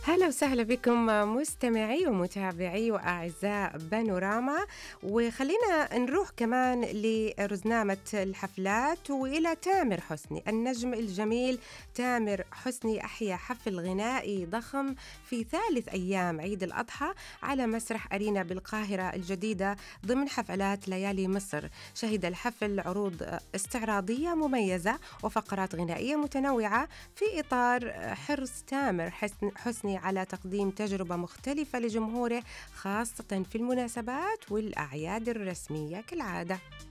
هلا وسهلا بكم مستمعي ومتابعي وأعزاء بانوراما. وخلينا نروح كمان لرزنامة الحفلات وإلى تامر حسني النجم الجميل. تامر حسني أحيا حفل غنائي ضخم في ثالث أيام عيد الأضحى على مسرح أرينا بالقاهرة الجديدة ضمن حفلات ليالي مصر. شهد الحفل عروض استعراضية مميزة وفقرات غنائية متنوعة في إطار حرص تامر حسني على تقديم تجربة مختلفة لجمهوره، خاصة في المناسبات والأعياد الرسمية كالعادة.